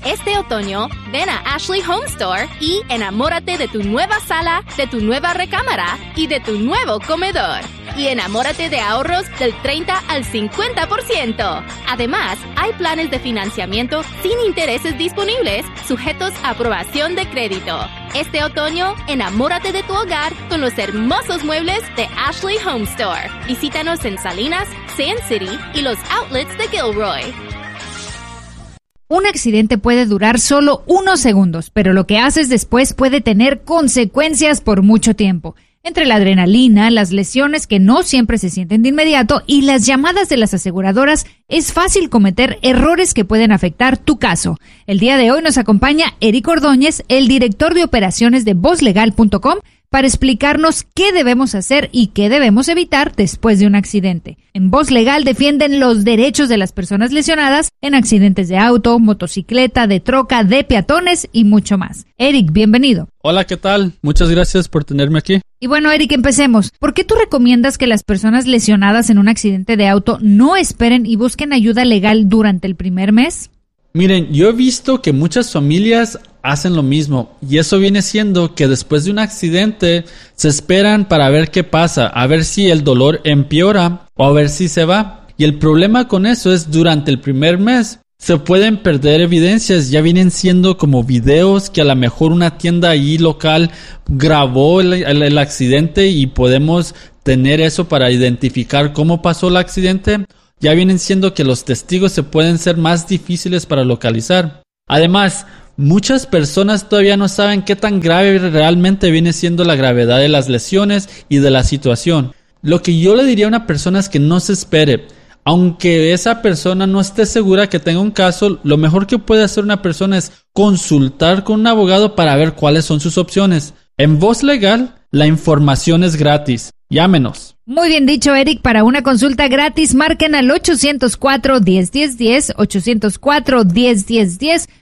Este otoño, ven a Ashley Home Store y enamórate de tu nueva sala, de tu nueva recámara y de tu nuevo comedor. Y enamórate de ahorros del 30 al 50%. Además, hay planes de financiamiento sin intereses disponibles, sujetos a aprobación de crédito. Este otoño, enamórate de tu hogar con los hermosos muebles de Ashley Home Store. Visítanos en Salinas, Sand City y los outlets de Gilroy. Un accidente puede durar solo unos segundos, pero lo que haces después puede tener consecuencias por mucho tiempo. Entre la adrenalina, las lesiones que no siempre se sienten de inmediato y las llamadas de las aseguradoras, es fácil cometer errores que pueden afectar tu caso. El día de hoy nos acompaña Eric Ordóñez, el director de operaciones de VozLegal.com, para explicarnos qué debemos hacer y qué debemos evitar después de un accidente. En Voz Legal defienden los derechos de las personas lesionadas en accidentes de auto, motocicleta, de troca, de peatones y mucho más. Eric, bienvenido. Hola, ¿qué tal? Muchas gracias por tenerme aquí. Y bueno, Eric, empecemos. ¿Por qué tú recomiendas que las personas lesionadas en un accidente de auto no esperen y busquen ayuda legal durante el primer mes? Miren, yo he visto que muchas familias hacen lo mismo y eso viene siendo que después de un accidente se esperan para ver qué pasa, a ver si el dolor empeora o a ver si se va. Y el problema con eso es durante el primer mes se pueden perder evidencias, ya vienen siendo como videos que a lo mejor una tienda ahí local grabó el accidente y podemos tener eso para identificar cómo pasó el accidente. Ya vienen siendo que los testigos se pueden ser más difíciles para localizar. Además, muchas personas todavía no saben qué tan grave realmente viene siendo la gravedad de las lesiones y de la situación. Lo que yo le diría a una persona es que no se espere. Aunque esa persona no esté segura que tenga un caso, lo mejor que puede hacer una persona es consultar con un abogado para ver cuáles son sus opciones. En Voz Legal, la información es gratis. Llámenos. Muy bien dicho, Eric. Para una consulta gratis, marquen al 804-1010-10, 804-1010-10,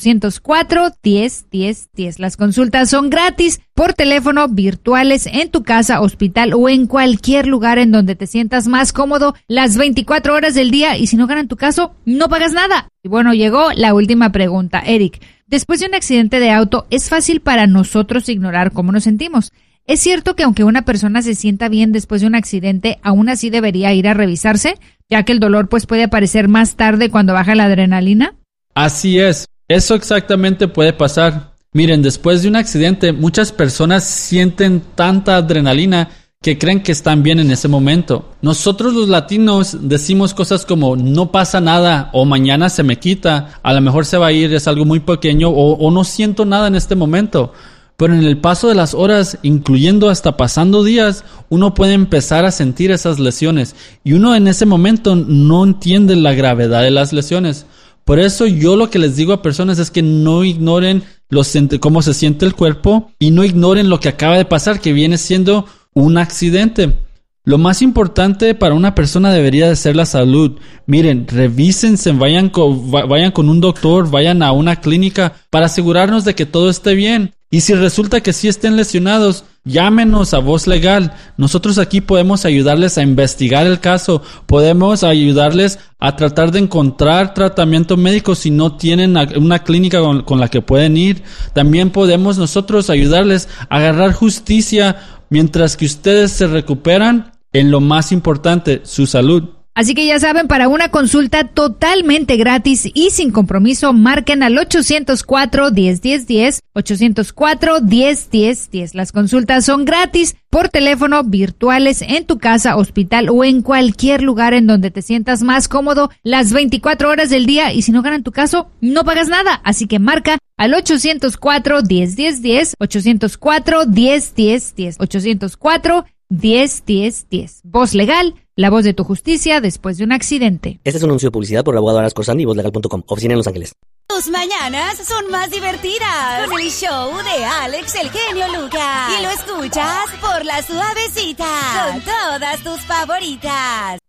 804-1010-10. Las consultas son gratis por teléfono, virtuales, en tu casa, hospital o en cualquier lugar en donde te sientas más cómodo las 24 horas del día. Y si no ganan tu caso, no pagas nada. Y bueno, llegó la última pregunta. Eric, después de un accidente de auto, es fácil para nosotros ignorar cómo nos sentimos. ¿Es cierto que aunque una persona se sienta bien después de un accidente, aún así debería ir a revisarse, ya que el dolor puede aparecer más tarde cuando baja la adrenalina? Así es, eso exactamente puede pasar. Miren, después de un accidente, muchas personas sienten tanta adrenalina que creen que están bien en ese momento. Nosotros los latinos decimos cosas como no pasa nada o mañana se me quita, a lo mejor se va a ir, es algo muy pequeño o no siento nada en este momento. Pero en el paso de las horas, incluyendo hasta pasando días, uno puede empezar a sentir esas lesiones. Y uno en ese momento no entiende la gravedad de las lesiones. Por eso yo lo que les digo a personas es que no ignoren cómo se siente el cuerpo y no ignoren lo que acaba de pasar, que viene siendo un accidente. Lo más importante para una persona debería de ser la salud. Miren, revísense, vayan con un doctor, vayan a una clínica para asegurarnos de que todo esté bien. Y si resulta que sí estén lesionados, llámenos a Voz Legal. Nosotros aquí podemos ayudarles a investigar el caso, podemos ayudarles a tratar de encontrar tratamiento médico si no tienen una clínica con la que pueden ir. También podemos nosotros ayudarles a agarrar justicia mientras que ustedes se recuperan en lo más importante, su salud. Así que ya saben, para una consulta totalmente gratis y sin compromiso, marquen al 804-1010-10, 804-1010-10. Las consultas son gratis por teléfono, virtuales, en tu casa, hospital o en cualquier lugar en donde te sientas más cómodo las 24 horas del día. Y si no ganan tu caso, no pagas nada. Así que marca al 804-1010-10, 804-1010-10, 804-1010-10. Voz Legal, la voz de tu justicia después de un accidente. Este es un anuncio de publicidad por el abogado Aras Corsandi y VozLegal.com. Oficina en Los Ángeles. Tus mañanas son más divertidas. El show de Alex, el genio Lucas. Y lo escuchas por La Suavecita. Con todas tus favoritas.